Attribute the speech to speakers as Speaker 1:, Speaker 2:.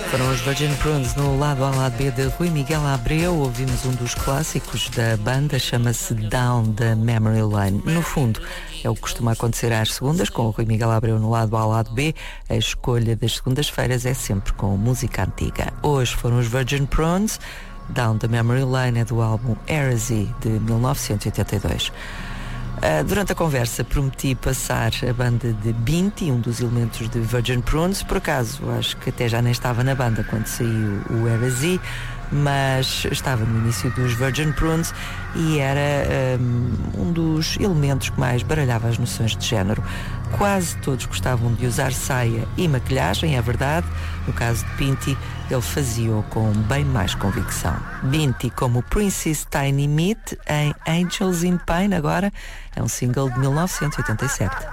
Speaker 1: Foram os Virgin Prunes no lado A, lado B de Rui Miguel Abreu. Ouvimos um dos clássicos da banda, chama-se Down the Memory Lane. No fundo, é o que costuma acontecer às segundas, com o Rui Miguel Abreu no lado A, lado B. A escolha das segundas-feiras é sempre com música antiga. Hoje foram os Virgin Prunes. Down the Memory Lane é do álbum Heresy, de 1982. Durante a conversa prometi passar a banda de Binti, um dos elementos de Virgin Prunes. Por acaso, acho que até já nem estava na banda quando saiu o Heresy, mas estava no início dos Virgin Prunes e era um dos elementos que mais baralhava as noções de género. Quase todos gostavam de usar saia e maquilhagem, é verdade. No caso de Binti, ele fazia-o com bem mais convicção. Binti, como Princess Tiny Meat em Angels in Pain, agora é um single de 1987.